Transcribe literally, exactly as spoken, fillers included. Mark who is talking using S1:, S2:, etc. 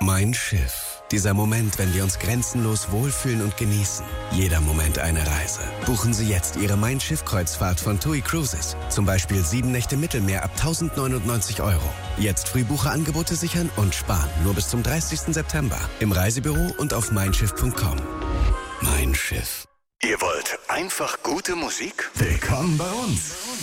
S1: Mein Schiff. Dieser Moment, wenn wir uns grenzenlos wohlfühlen und genießen. Jeder Moment eine Reise. Buchen Sie jetzt Ihre Mein Schiff-Kreuzfahrt von TUI Cruises. Zum Beispiel sieben Nächte Mittelmeer ab tausendneunundneunzig Euro. Jetzt Frühbucherangebote sichern und sparen. Nur bis zum dreißigsten September. Im Reisebüro und auf mein schiff punkt com. Mein Schiff.
S2: Ihr wollt einfach gute Musik?
S3: Willkommen bei uns.